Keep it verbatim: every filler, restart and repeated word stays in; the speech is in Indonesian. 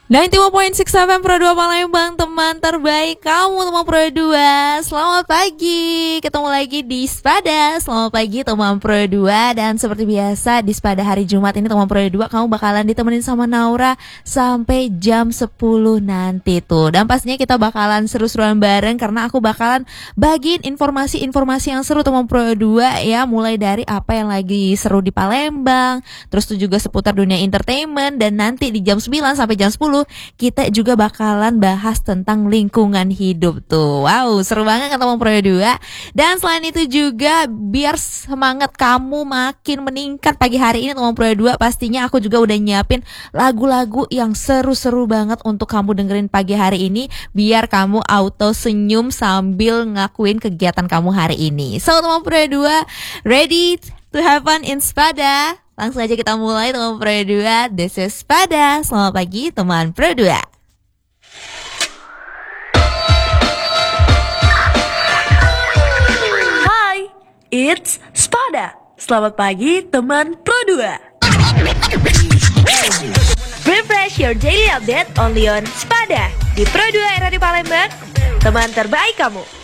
sembilan puluh satu titik enam F M Pro dua Palembang, teman terbaik kamu teman Pro dua. Selamat pagi, ketemu lagi di Spada. Selamat pagi teman Pro dua. Dan seperti biasa di Spada hari Jumat ini teman Pro dua, kamu bakalan ditemenin sama Naura sampai jam sepuluh nanti tuh. Dan pastinya kita bakalan seru-seruan bareng karena aku bakalan bagiin informasi-informasi yang seru teman Pro dua ya. Mulai dari apa yang lagi seru di Palembang, terus tuh juga seputar dunia entertainment. Dan nanti di jam sembilan sampai jam sepuluh kita juga bakalan bahas tentang lingkungan hidup tuh. Wow, seru banget kan teman Pro dua. Dan selain itu juga biar semangat kamu makin meningkat pagi hari ini teman Pro dua, pastinya aku juga udah nyiapin lagu-lagu yang seru-seru banget untuk kamu dengerin pagi hari ini, biar kamu auto senyum sambil ngakuin kegiatan kamu hari ini. So teman Pro dua, ready to have fun in Spada? Langsung aja kita mulai teman Pro dua. This is Spada. Selamat pagi teman Pro dua. Hai, it's Spada. Selamat pagi teman Pro dua. Refresh your daily update only on Spada di Pro dua R R I Palembang, teman terbaik kamu.